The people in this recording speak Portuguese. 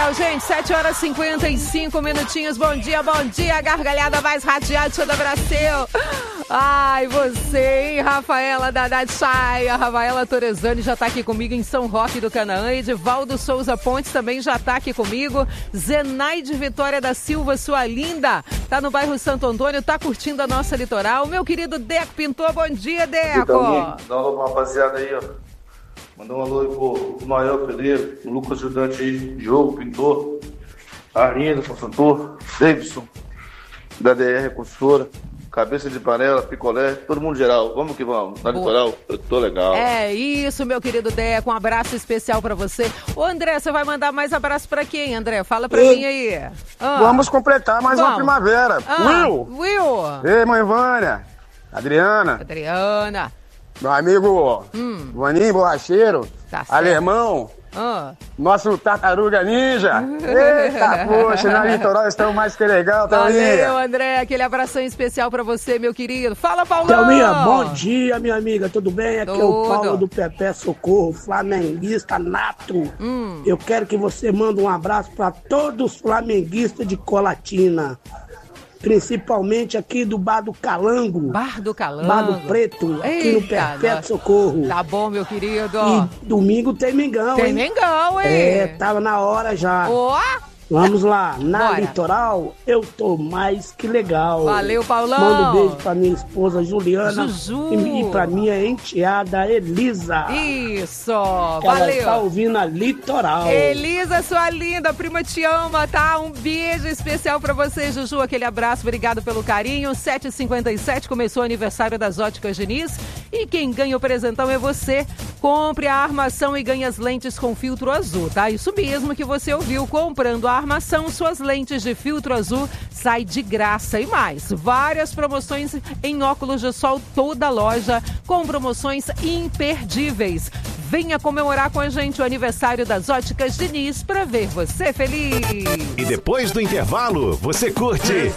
legal, gente. 7h55 minutinhos. Bom dia, gargalhada mais radiante do Brasil. Ai, você, hein, Rafaela Dadad Chay. A Rafaela Torezani já tá aqui comigo em São Roque do Canaã. Edivaldo Souza Pontes também já tá aqui comigo. Zenaide Vitória da Silva, sua linda, tá no bairro Santo Antônio, tá curtindo a nossa litoral. Meu querido Deco Pintor, bom dia, Deco. Então, dá um alô pra rapaziada aí, ó. Mandar um alô aí pro Noel Peleiro, o Lucas Ajudante aí, Diogo Pintor, Arlindo Consultor, Davidson, da DR Consultora, Cabeça de Panela, Picolé, todo mundo geral. Vamos que vamos. Na litoral, eu tô legal. É isso, meu querido Deco. Um abraço especial pra você. Ô, André, você vai mandar mais abraço pra quem, André? Fala pra mim aí. Vamos completar mais uma primavera. Will. Ei, mãe Vânia. Adriana. Meu amigo Vaninho Borracheiro. Tá certo. Alemão. Nosso Tartaruga Ninja. Eita, poxa, na litoral estamos mais que legal, Thelminha. Valeu, André. Aquele abração especial pra você, meu querido. Fala, Paulão. Thelminha, bom dia, minha amiga. Tudo bem? Aqui é o Paulo do Pepé Socorro, flamenguista nato. Eu quero que você mande um abraço pra todos os flamenguistas de Colatina. Principalmente aqui do Bar do Calango. Bar do Calango. Bar do Preto, aqui no Perpétuo Socorro. Tá bom, meu querido. E domingo tem Mengão, Tem Mengão, hein? É, tava na hora já. Vamos lá, Bora. litoral, eu tô mais que legal. Valeu, Paulão. Manda um beijo pra minha esposa Juliana. Juju. E pra minha enteada Elisa. Isso, Ela valeu. tá ouvindo a litoral. Elisa, sua linda, a prima te ama, tá? Um beijo especial pra você, Juju. Aquele abraço, obrigado pelo carinho. 7h57, começou o aniversário das Óticas Diniz. E quem ganha o presentão é você. Compre a armação e ganhe as lentes com filtro azul, tá? Isso mesmo que você ouviu. Comprando a armação, suas lentes de filtro azul sai de graça. E mais, várias promoções em óculos de sol, toda a loja com promoções imperdíveis. Venha comemorar com a gente o aniversário das Óticas Diniz para ver você feliz. E depois do intervalo, você curte